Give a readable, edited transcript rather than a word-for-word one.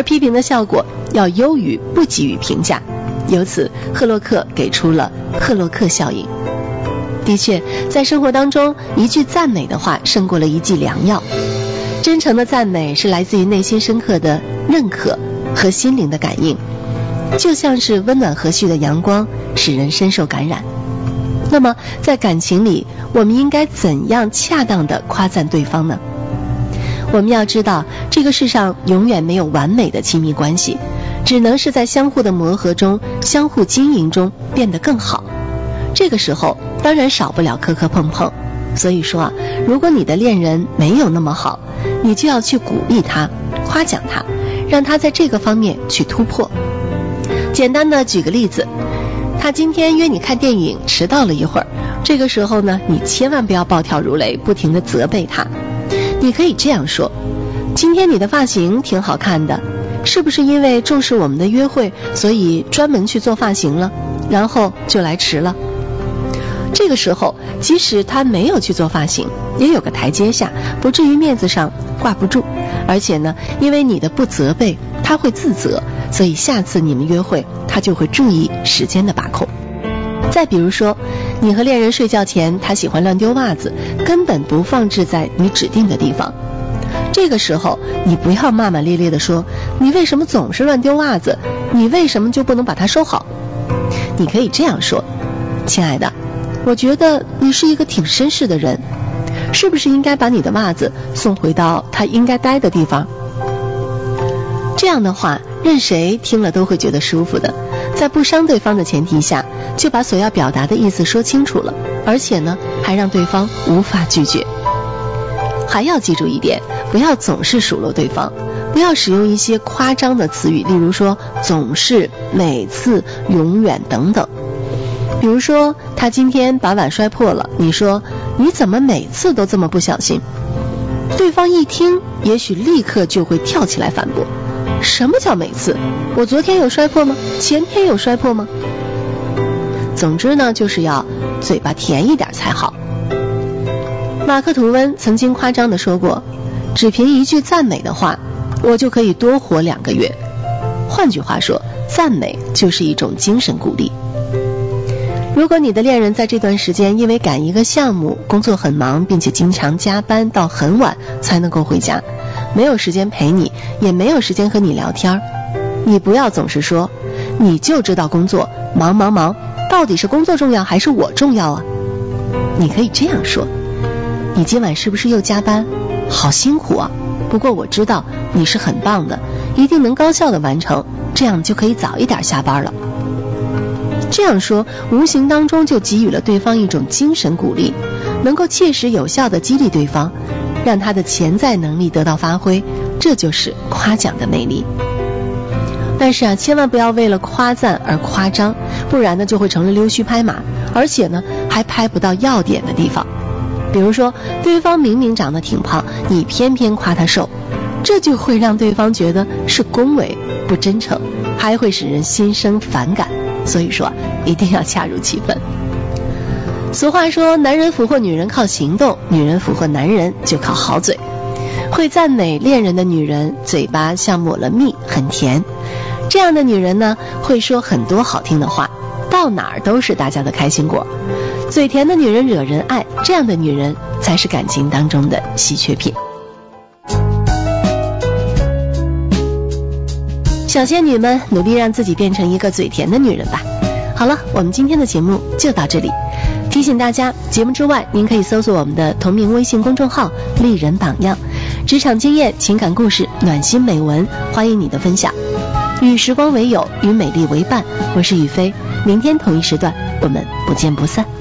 批评的效果要优于不给予评价，由此赫洛克给出了赫洛克效应。的确，在生活当中，一句赞美的话胜过了一剂良药。真诚的赞美是来自于内心深刻的认可和心灵的感应，就像是温暖和煦的阳光，使人深受感染。那么在感情里，我们应该怎样恰当地夸赞对方呢？我们要知道，这个世上永远没有完美的亲密关系，只能是在相互的磨合中，相互经营中变得更好。这个时候当然少不了磕磕碰碰，所以说如果你的恋人没有那么好，你就要去鼓励他，夸奖他，让他在这个方面去突破。简单的举个例子，他今天约你看电影，迟到了一会儿，这个时候呢，你千万不要暴跳如雷，不停地责备他。你可以这样说：今天你的发型挺好看的，是不是因为重视我们的约会，所以专门去做发型了，然后就来迟了？这个时候即使他没有去做发型，也有个台阶下，不至于面子上挂不住。而且呢，因为你的不责备，他会自责，所以下次你们约会他就会注意时间的把控。再比如说，你和恋人睡觉前，他喜欢乱丢袜子，根本不放置在你指定的地方。这个时候你不要骂骂咧咧地说，你为什么总是乱丢袜子，你为什么就不能把它收好？你可以这样说：亲爱的，我觉得你是一个挺绅士的人，是不是应该把你的袜子送回到他应该待的地方？这样的话，任谁听了都会觉得舒服的，在不伤对方的前提下，就把所要表达的意思说清楚了，而且呢，还让对方无法拒绝。还要记住一点，不要总是数落对方，不要使用一些夸张的词语，例如说总是、每次、永远等等。比如说，他今天把碗摔破了，你说你怎么每次都这么不小心？对方一听，也许立刻就会跳起来反驳：什么叫每次？我昨天有摔破吗？前天有摔破吗？总之呢，就是要嘴巴甜一点才好。马克吐温曾经夸张地说过，只凭一句赞美的话，我就可以多活2个月。换句话说，赞美就是一种精神鼓励。如果你的恋人在这段时间因为赶一个项目，工作很忙，并且经常加班到很晚才能够回家，没有时间陪你，也没有时间和你聊天，你不要总是说你就知道工作，忙忙忙，到底是工作重要还是我重要啊？你可以这样说：你今晚是不是又加班？好辛苦啊，不过我知道你是很棒的，一定能高效的完成，这样就可以早一点下班了。这样说，无形当中就给予了对方一种精神鼓励，能够切实有效地激励对方，让他的潜在能力得到发挥，这就是夸奖的魅力。但是千万不要为了夸赞而夸张，不然呢就会成了溜须拍马，而且呢还拍不到要点的地方。比如说，对方明明长得挺胖，你偏偏夸他瘦，这就会让对方觉得是恭维不真诚，还会使人心生反感。所以说一定要恰如其分。俗话说，男人俘获女人靠行动，女人俘获男人就靠好嘴。会赞美恋人的女人，嘴巴像抹了蜜，很甜。这样的女人呢，会说很多好听的话，到哪儿都是大家的开心果。嘴甜的女人惹人爱，这样的女人才是感情当中的稀缺品。小仙女们，努力让自己变成一个嘴甜的女人吧。好了，我们今天的节目就到这里。提醒大家，节目之外，您可以搜索我们的同名微信公众号“丽人榜样”，职场经验、情感故事、暖心美文，欢迎你的分享。与时光为友，与美丽为伴，我是雨飞。明天同一时段，我们不见不散。